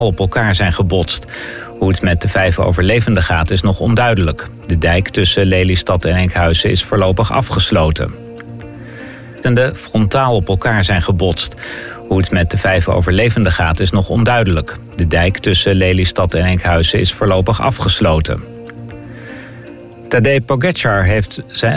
op elkaar zijn gebotst. Hoe het met de 5 overlevenden gaat is nog onduidelijk. De dijk tussen Lelystad en Enkhuizen is voorlopig afgesloten. De frontaal op elkaar zijn gebotst. Hoe het met de 5 overlevenden gaat is nog onduidelijk. De dijk tussen Lelystad en Enkhuizen is voorlopig afgesloten. Tadej Pogačar heeft zijn